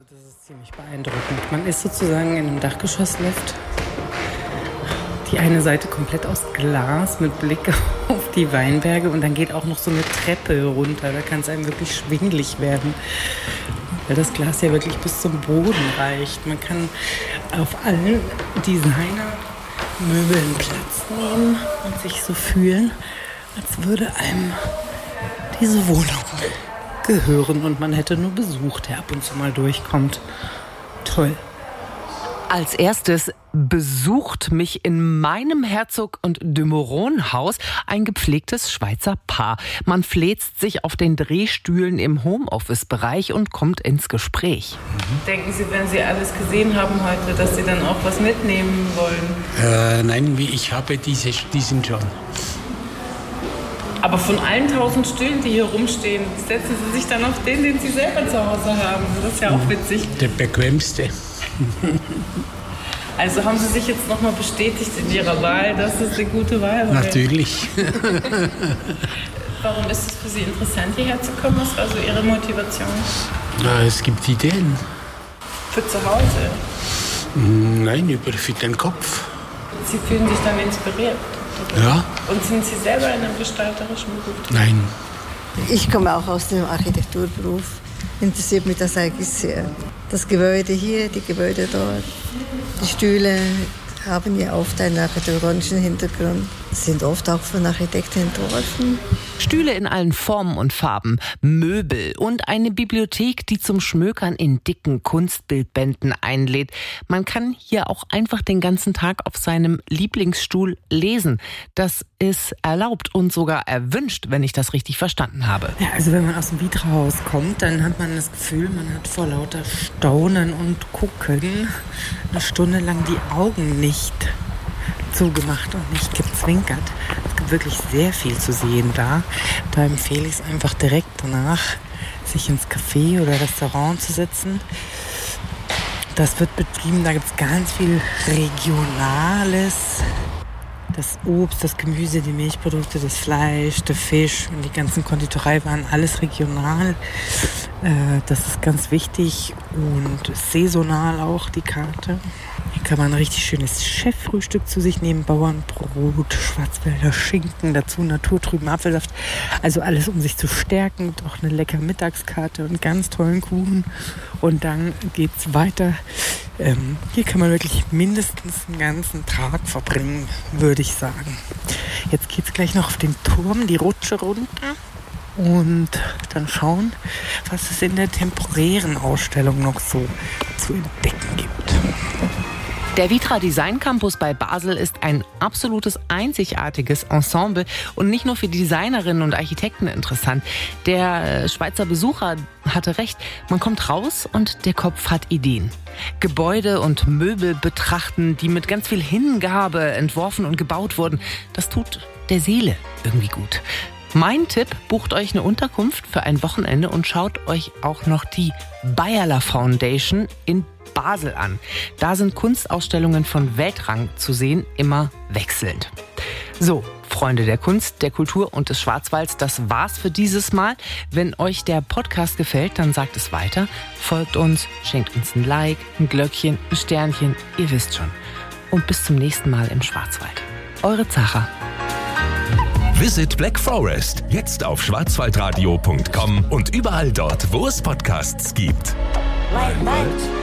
das ist ziemlich beeindruckend. Man ist sozusagen in einem Dachgeschosslift. Die eine Seite komplett aus Glas mit Blick auf die Weinberge und dann geht auch noch so eine Treppe runter. Da kann es einem wirklich schwindelig werden, weil das Glas ja wirklich bis zum Boden reicht. Man kann auf allen Designermöbeln Platz nehmen und sich so fühlen, als würde einem diese Wohnung gehören und man hätte nur Besuch, der ab und zu mal durchkommt. Toll. Als erstes besucht mich in meinem Herzog- und de Meuron-Haus ein gepflegtes Schweizer Paar. Man fläzt sich auf den Drehstühlen im Homeoffice-Bereich und kommt ins Gespräch. Denken Sie, wenn Sie alles gesehen haben heute, dass Sie dann auch was mitnehmen wollen? Nein, ich habe diesen schon. Aber von allen 1000 Stühlen, die hier rumstehen, setzen Sie sich dann auf den Sie selber zu Hause haben. Das ist ja auch witzig. Der bequemste. Also haben Sie sich jetzt nochmal bestätigt in Ihrer Wahl, dass es eine gute Wahl war? Natürlich. Warum ist es für Sie interessant, hierher zu kommen? Was war so Ihre Motivation? Es gibt Ideen. Für zu Hause? Nein, für den Kopf. Sie fühlen sich dann inspiriert? Oder? Ja. Und sind Sie selber in einem gestalterischen Beruf? Nein. Ich komme auch aus dem Architekturberuf. Interessiert mich das eigentlich sehr. Das Gebäude hier, die Gebäude dort, die Stühle haben ja oft einen architektonischen Hintergrund, sind oft auch von Architekten entworfen. Stühle in allen Formen und Farben, Möbel und eine Bibliothek, die zum Schmökern in dicken Kunstbildbänden einlädt. Man kann hier auch einfach den ganzen Tag auf seinem Lieblingsstuhl lesen. Das ist erlaubt und sogar erwünscht, wenn ich das richtig verstanden habe. Ja, also wenn man aus dem Vitra-Haus kommt, dann hat man das Gefühl, man hat vor lauter Staunen und Gucken eine Stunde lang die Augen nicht zugemacht und nicht gezwinkert. Es gibt wirklich sehr viel zu sehen da. Da empfehle ich es einfach direkt danach, sich ins Café oder Restaurant zu setzen. Das wird betrieben, da gibt es ganz viel Regionales. Das Obst, das Gemüse, die Milchprodukte, das Fleisch, der Fisch und die ganzen Konditoreiwaren, alles regional. Das ist ganz wichtig und saisonal auch die Karte. Hier kann man ein richtig schönes Cheffrühstück zu sich nehmen, Bauernbrot, Schwarzwälder Schinken, dazu naturtrüben Apfelsaft. Also alles, um sich zu stärken, und auch eine leckere Mittagskarte und ganz tollen Kuchen. Und dann geht's weiter. Hier kann man wirklich mindestens einen ganzen Tag verbringen, würde ich sagen. Jetzt geht's gleich noch auf den Turm, die Rutsche runter. Und dann schauen, was es in der temporären Ausstellung noch so zu entdecken gibt. Der Vitra Design Campus bei Basel ist ein absolutes einzigartiges Ensemble und nicht nur für Designerinnen und Architekten interessant. Der Schweizer Besucher hatte recht, man kommt raus und der Kopf hat Ideen. Gebäude und Möbel betrachten, die mit ganz viel Hingabe entworfen und gebaut wurden, das tut der Seele irgendwie gut. Mein Tipp, bucht euch eine Unterkunft für ein Wochenende und schaut euch auch noch die Beyeler Foundation in Basel an. Da sind Kunstausstellungen von Weltrang zu sehen, immer wechselnd. So, Freunde der Kunst, der Kultur und des Schwarzwalds, das war's für dieses Mal. Wenn euch der Podcast gefällt, dann sagt es weiter. Folgt uns, schenkt uns ein Like, ein Glöckchen, ein Sternchen, ihr wisst schon. Und bis zum nächsten Mal im Schwarzwald. Eure Zacha. Visit Black Forest, jetzt auf schwarzwaldradio.com und überall dort, wo es Podcasts gibt. Weit.